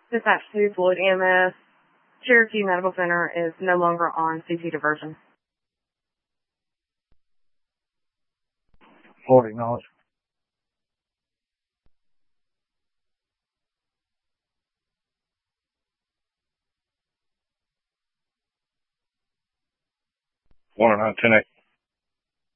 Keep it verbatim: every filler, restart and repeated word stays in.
Dispatch to Floyd E M S. Cherokee Medical Center is no longer on C T diversion. Floyd, acknowledge. one oh nine ten eight.